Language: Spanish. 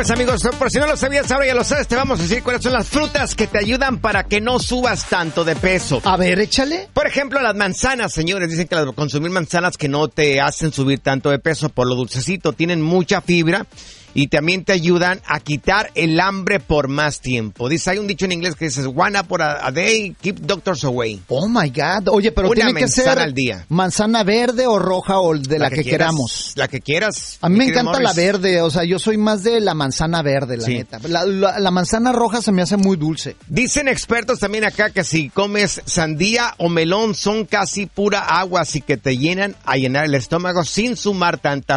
pues amigos, por si no lo sabías, ahora ya lo sabes, te vamos a decir cuáles son las frutas que te ayudan para que no subas tanto de peso. A ver, échale. Por ejemplo, las manzanas, señores, dicen que consumir manzanas que no te hacen subir tanto de peso por lo dulcecito, tienen mucha fibra y también te ayudan a quitar el hambre por más tiempo. Dice, hay un dicho en inglés que dice, one apple a day, keep doctors away. Oh my God. Oye, pero Una tiene que ser manzana al día. Manzana verde o roja o de la que queramos. La que quieras. A mí me encanta la verde, o sea, yo soy más de la manzana verde, la neta. La manzana roja se me hace muy dulce. Dicen expertos también acá que si comes sandía o melón son casi pura agua, así que te llenan a llenar el estómago sin sumar tanta